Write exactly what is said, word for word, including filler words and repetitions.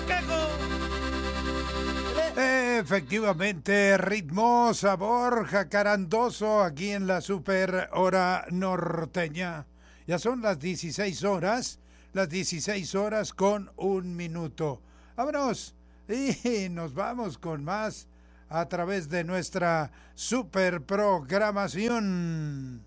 quejo. Efectivamente, ritmo, sabor jacarandoso aquí en la super hora norteña. Ya son las dieciséis horas, las dieciséis horas con un minuto. Vámonos y nos vamos con más a través de nuestra super programación.